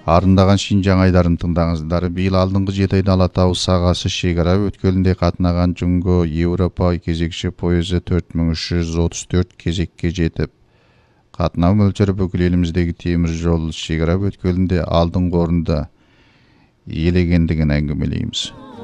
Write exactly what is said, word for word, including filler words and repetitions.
Арындаган Шинжаң айдарын тыңдаңыздар. Быйыл алдыңкы жети айда Ала Тау сагасы шекара өткөлүндө катнаган Жумго Европа кезекчи поезу төрт миң үч жүз отуз төрт кезекке жетип, катноо мөлчөрү бүкүл элибиздеги темир жол шекара өткөлүндө алдыңкы орунда ээлегендигин аңгемелейбиз.